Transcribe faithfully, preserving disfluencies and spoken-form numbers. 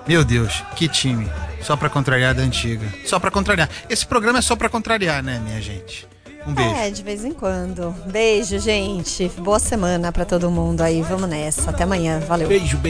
Meu Deus, que time. Só pra contrariar da antiga. Só pra contrariar. Esse programa é só pra contrariar, né, minha gente? Um beijo. É, de vez em quando. Beijo, gente. Boa semana pra todo mundo aí. Vamos nessa. Até amanhã. Valeu. Beijo, beijo.